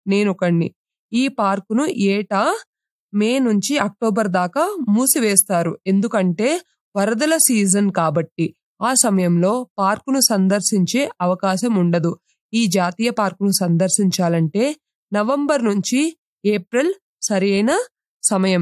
నేనొకణ్ణి. ఈ పార్కును ఏటా మే నుంచి అక్టోబర్ దాకా మూసివేస్తారు. ఎందుకంటే వరదల సీజన్ కాబట్టి. ఆ సమయంలో పార్కును సందర్శించే అవకాశం ఉండదు. ఈ జాతీయ పార్కును సందర్శించాలంటే నవంబర్ నుంచి ఏప్రిల్ సరైన సమయం.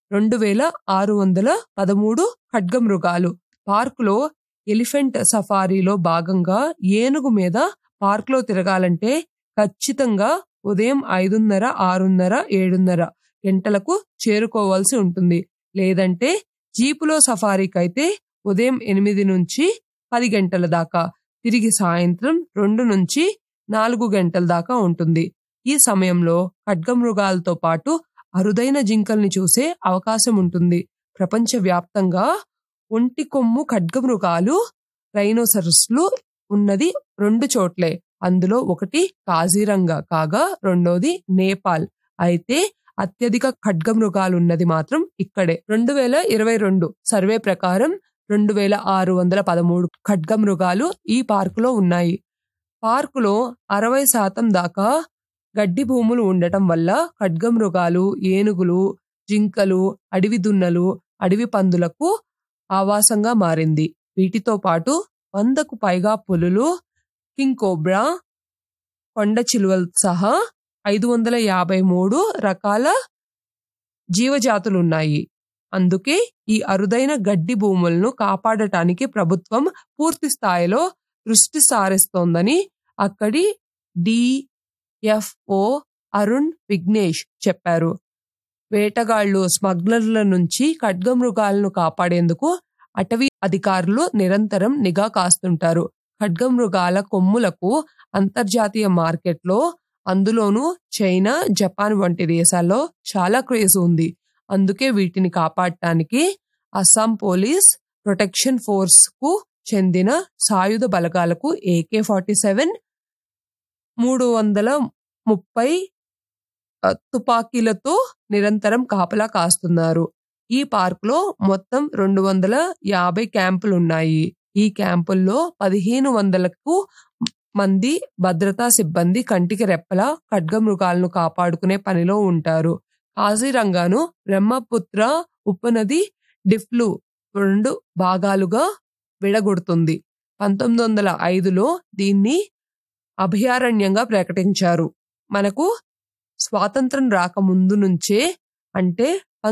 2613 ఖడ్గమృగాలు. పార్కులో ఎలిఫెంట్ సఫారీలో భాగంగా ఏనుగు మీద పార్కులో తిరగాలంటే ఖచ్చితంగా ఉదయం 5:30, 6:30, 7:30 గంటలకు చేరుకోవాల్సి ఉంటుంది. లేదంటే జీపులో సఫారీకైతే ఉదయం 8 నుంచి 10 గంటల దాకా, తిరిగి సాయంత్రం 2 నుంచి 4 గంటల దాకా ఉంటుంది. ఈ సమయంలో ఖడ్గమృగాలతో పాటు అరుదైన జింకల్ని చూసే అవకాశం ఉంటుంది. ప్రపంచవ్యాప్తంగా ఒంటి కొమ్ము ఖడ్గమృగాలు రైనోసరస్లు ఉన్నది 2 చోట్లే. అందులో ఒకటి కాజీరంగా కాగా రెండోది నేపాల్. అయితే అత్యధిక ఖడ్గమృగాలున్నది మాత్రం ఇక్కడే. 2022 సర్వే ప్రకారం 2613 ఖడ్గమృగాలు ఈ పార్కులో ఉన్నాయి. పార్కులో 60% దాకా గడ్డి భూములు ఉండటం వల్ల ఖడ్గమృగాలు, ఏనుగులు, జింకలు, అడవి దున్నలు, అడవి పందులకు ఆవాసంగా మారింది. వీటితో పాటు 100కు పైగా పులులు, కింగ్ కోబ్రా, కొండ చిలువలు సహా 553 రకాల జీవజాతులున్నాయి. అందుకే ఈ అరుదైన గడ్డి భూములను కాపాడటానికి ప్రభుత్వం పూర్తి స్థాయిలో దృష్టి సారిస్తోందని అక్కడి DFO అరుణ్ విఘ్నేష్ చెప్పారు. వేటగాళ్లు, స్మగ్లర్ల నుంచి ఖడ్గమృగాలను కాపాడేందుకు అటవీ అధికారులు నిరంతరం నిఘా కాస్తుంటారు. ఖడ్గమృగాల కొమ్ములకు అంతర్జాతీయ మార్కెట్లో, అందులోనూ చైనా, జపాన్ వంటి దేశాల్లో చాలా క్రేజ్ ఉంది. అందుకే వీటిని కాపాడటానికి అస్సాం పోలీస్ ప్రొటెక్షన్ ఫోర్స్ కు చెందిన సాయుధ బలగాలకు AK-47, 330 తుపాకీలతో నిరంతరం కాపలా కాస్తున్నారు. ఈ పార్కులో మొత్తం 250 క్యాంపులున్నాయి. ఈ క్యాంపుల్లో 1500కు మంది భద్రతా సిబ్బంది కంటికి రెప్పలా ఖడ్గమృగాలను కాపాడుకునే పనిలో ఉంటారు. కాజీరంగాను బ్రహ్మపుత్ర ఉపనది డిఫ్లు 2 భాగాలుగా విడగొడుతుంది. 1905లో దీన్ని అభయారణ్యంగా ప్రకటించారు. మనకు స్వాతంత్రం రాకముందు నుంచే, అంటే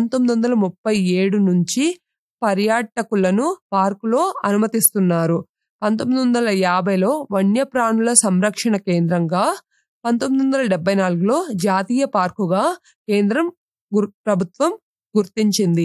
1937 నుంచి పర్యాటకులను పార్కులో అనుమతిస్తున్నారు. 1950లో వన్యప్రాణుల సంరక్షణ కేంద్రంగా, 1974లో జాతీయ పార్కుగా కేంద్రం ప్రభుత్వం గుర్తించింది.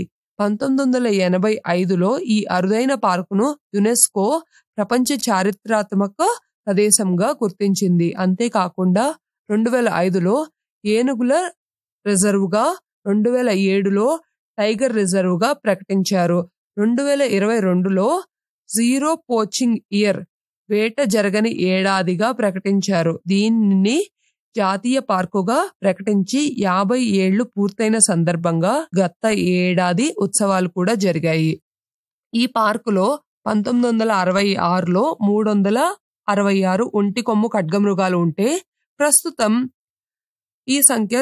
1985లో ఈ అరుదైన పార్కును యునెస్కో ప్రపంచ చారిత్రాత్మక ప్రదేశంగా గుర్తించింది. అంతేకాకుండా 2005లో ఏనుగుల రిజర్వుగా, 2007లో టైగర్ రిజర్వుగా ప్రకటించారు. 2022లో జీరో పోచింగ్ ఇయర్, వేట జరగని ఏడాదిగా ప్రకటించారు. దీనిని జాతీయ పార్కుగా ప్రకటించి 50 ఏళ్లు పూర్తయిన సందర్భంగా గత ఏడాది ఉత్సవాలు కూడా జరిగాయి. ఈ పార్కులో 1966లో 366 ఒంటి కొమ్ము ఖడ్గమృగాలు ఉంటే ప్రస్తుతం ఈ సంఖ్య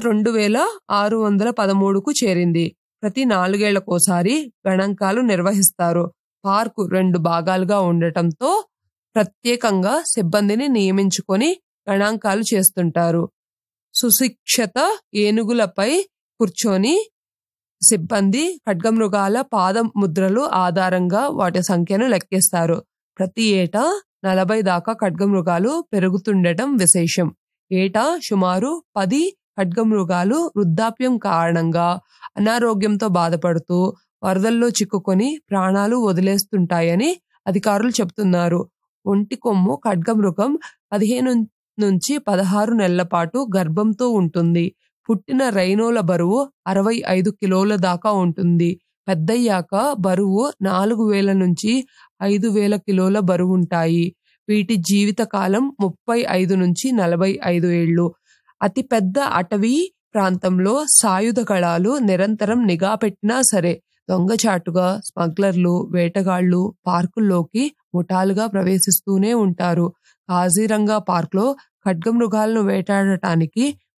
2613కు చేరింది. ప్రతి 4 ఏళ్లకోసారి గణాంకాలు నిర్వహిస్తారు. పార్కు 2 భాగాలుగా ఉండటంతో ప్రత్యేకంగా సిబ్బందిని నియమించుకొని గణాంకాలు చేస్తుంటారు. సుశిక్షిత ఏనుగులపై కూర్చొని సిబ్బంది ఖడ్గమృగాల పాద ముద్రలు ఆధారంగా వాటి సంఖ్యను లెక్కిస్తారు. ప్రతి ఏటా 40 దాకా ఖడ్గమృగాలు పెరుగుతుండటం విశేషం. ఏటా సుమారు 10 ఖడ్గమృగాలు వృద్ధాప్యం కారణంగా అనారోగ్యంతో బాధపడుతూ వరదల్లో చిక్కుకొని ప్రాణాలు వదిలేస్తుంటాయని అధికారులు చెబుతున్నారు. ఒంటి కొమ్ము ఖడ్గమృగం 15 నుంచి 16 నెలల పాటు గర్భంతో ఉంటుంది. పుట్టిన రైనోల బరువు 65 కిలోల దాకా ఉంటుంది. పెద్దయ్యాక బరువు 4000 నుంచి 5000 కిలోల బరువుంటాయి. వీటి జీవితకాలం 35 నుంచి 45 ఏళ్లు. అతిపెద్ద అటవీ ప్రాంతంలో సాయుధ దళాలు నిరంతరం నిఘా పెట్టినా సరే దొంగచాటుగా స్మగ్లర్లు, వేటగాళ్లు పార్కుల్లోకి ముఠాలుగా ప్రవేశిస్తూనే ఉంటారు. కాజీరంగా పార్క్లో ఖడ్గమృగాలను వేటాడటానికి